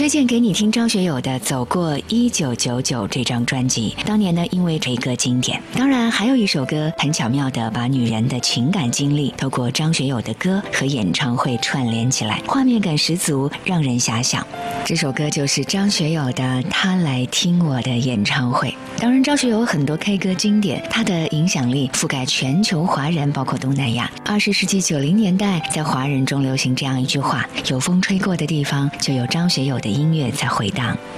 推荐给你听张学友的《走过1999》这张专辑。当年呢，因为这个经典，当然还有一首歌很巧妙地把女人的情感经历透过张学友的歌和演唱会串联起来，画面感十足，让人遐想。这首歌就是张学友的《他来听我的演唱会》。当然，张学友有很多 K 歌经典，他的影响力覆盖全球华人，包括东南亚。20世纪90年代，在华人中流行这样一句话：有风吹过的地方，就有张学友的音乐在回荡。